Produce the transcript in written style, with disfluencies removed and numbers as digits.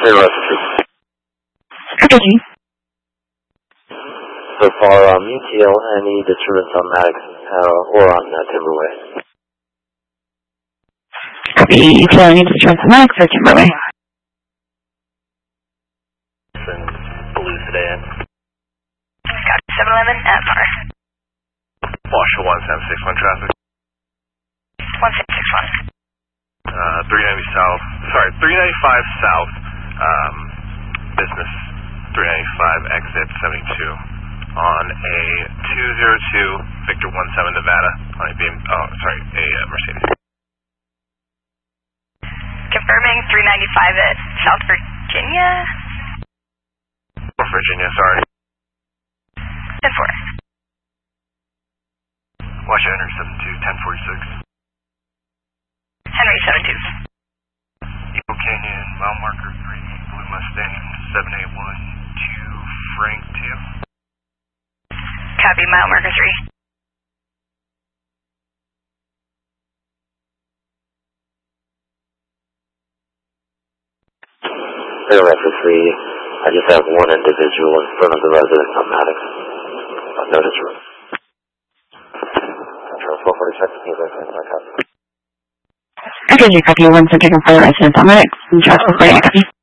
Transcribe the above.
Okay. So far, UTL, any disturbance on Maddox or on Timberway? Copy. UTL, any disturbance on Maddox or Timberway? Blue sedan. Copy. 711 at Mars. Washer 1761 traffic. 1661. 395 south, business 395 exit 72 on a 202 Victor 17 Nevada on a Mercedes. Confirming 395 at South Virginia. North Virginia, sorry. 10-4. Watch Henry 72 1046. Henry 72. Eagle Canyon, mile marker 3, Blue Mustang 781 to Frank 2. Copy, mile marker 3. Parameter 3, I just have one individual in front of the resident on Maddox. Notice room. Control 446, he's okay, my copy. Okay, you copy 1 center for residence on Maddox. Copy.